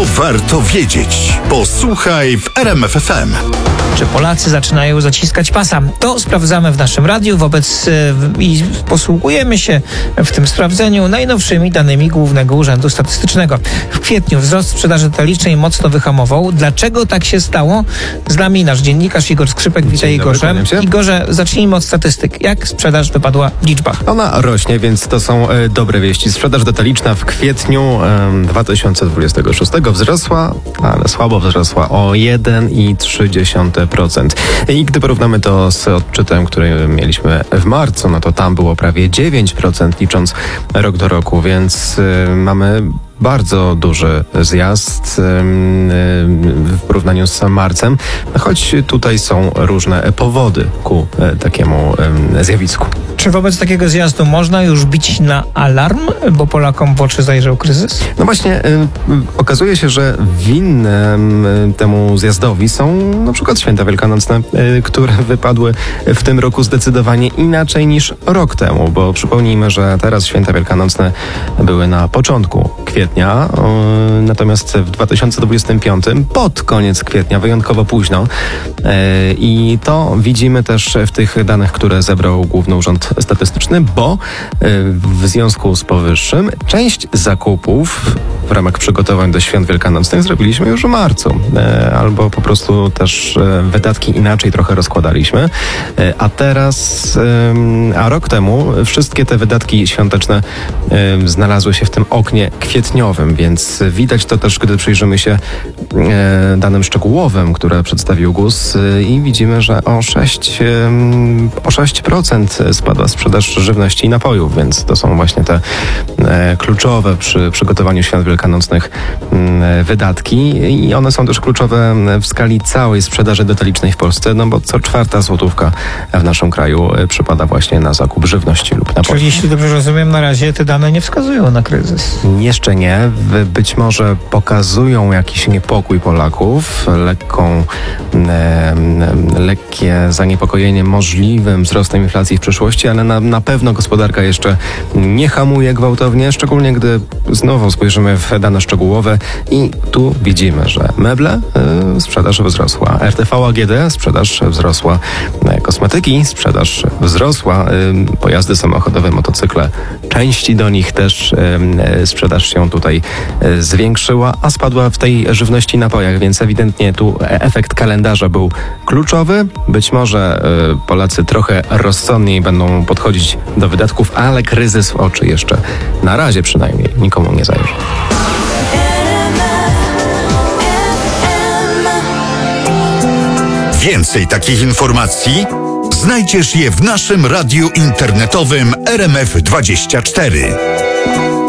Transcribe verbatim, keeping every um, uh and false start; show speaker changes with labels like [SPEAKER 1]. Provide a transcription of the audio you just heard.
[SPEAKER 1] warto wiedzieć. Posłuchaj w R M F F M.
[SPEAKER 2] Czy Polacy zaczynają zaciskać pasa? To sprawdzamy w naszym radiu wobec i posługujemy się w tym sprawdzeniu najnowszymi danymi Głównego Urzędu Statystycznego. W kwietniu wzrost sprzedaży detalicznej mocno wyhamował. Dlaczego tak się stało? Z nami nasz dziennikarz Igor Skrzypek. Witaj, Igorze. Igorze, zacznijmy od statystyk. Jak sprzedaż wypadła w liczbach?
[SPEAKER 3] Ona rośnie, więc to są e, dobre wieści. Sprzedaż detaliczna w kwietniu e, dwa tysiące dwudziestego szóstego wzrosła, ale słabo wzrosła o jeden i trzy dziesiąte procent. I gdy porównamy to z odczytem, który mieliśmy w marcu, no to tam było prawie dziewięć procent licząc rok do roku, więc y, mamy bardzo duży zjazd w porównaniu z marcem, choć tutaj są różne powody ku takiemu zjawisku.
[SPEAKER 2] Czy wobec takiego zjazdu można już bić na alarm, bo Polakom w oczy zajrzał kryzys?
[SPEAKER 3] No właśnie, okazuje się, że winnym temu zjazdowi są na przykład święta wielkanocne, które wypadły w tym roku zdecydowanie inaczej niż rok temu, bo przypomnijmy, że teraz święta wielkanocne były na początku kwietnia, natomiast w dwa tysiące dwudziestym piątym pod koniec kwietnia, wyjątkowo późno, i to widzimy też w tych danych, które zebrał Główny Urząd Statystyczny, bo w związku z powyższym część zakupów w ramach przygotowań do świąt wielkanocnych zrobiliśmy już w marcu, albo po prostu też wydatki inaczej trochę rozkładaliśmy, a teraz, a rok temu wszystkie te wydatki świąteczne znalazły się w tym oknie kwietniowym, więc widać to też, gdy przyjrzymy się danym szczegółowym, które przedstawił G U S, i widzimy, że o sześć, o sześć procent spadła sprzedaż żywności i napojów, więc to są właśnie te kluczowe przy przygotowaniu świąt wielkanocnych wydatki i one są też kluczowe w skali całej sprzedaży detalicznej w Polsce, no bo co czwarta złotówka w naszym kraju przypada właśnie na zakup żywności lub napojów.
[SPEAKER 2] Czyli jeśli dobrze rozumiem, na razie te dane nie wskazują na kryzys.
[SPEAKER 3] Jeszcze nie. Być może pokazują jakiś niepokój Polaków, lekką, e, lekkie zaniepokojenie możliwym wzrostem inflacji w przyszłości, ale na, na pewno gospodarka jeszcze nie hamuje gwałtownie, szczególnie gdy znowu spojrzymy w dane szczegółowe i tu widzimy, że meble, e, sprzedaż wzrosła, R T V A G D, sprzedaż wzrosła, e, kosmetyki, sprzedaż wzrosła, e, pojazdy samochodowe, motocykle, części do nich też e, sprzedaż się tutaj e, zwiększyła, a spadła w tej żywności i napojach, więc ewidentnie tu efekt kalendarza był kluczowy. Być może e, Polacy trochę rozsądniej będą podchodzić do wydatków, ale kryzys w oczy jeszcze na razie przynajmniej nikomu nie zajrzy.
[SPEAKER 1] Więcej takich informacji znajdziesz je w naszym radiu internetowym R M F dwadzieścia cztery.